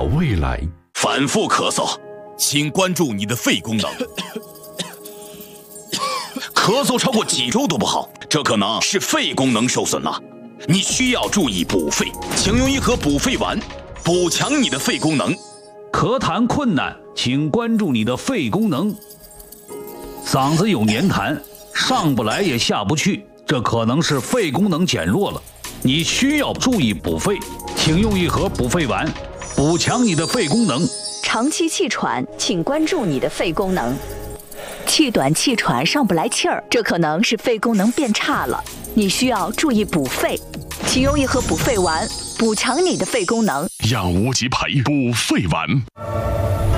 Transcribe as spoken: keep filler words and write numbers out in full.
未来。 反复咳嗽，请关注你的肺功能。咳嗽超过几周都不好，这可能是肺功能受损了。你需要注意补肺，请用一盒补肺丸，补强你的肺功能。 咳痰困难，请关注你的肺功能。嗓子有黏痰，上不来也下不去，这可能是肺功能减弱了。你需要注意补肺，请用一盒补肺丸，补强你的肺功能。 长期气喘，请关注你的肺功能。气短气喘上不来气儿，这可能是肺功能变差了，你需要注意补肺，请用一盒补肺丸，补强你的肺功能。 养无极培补肺丸。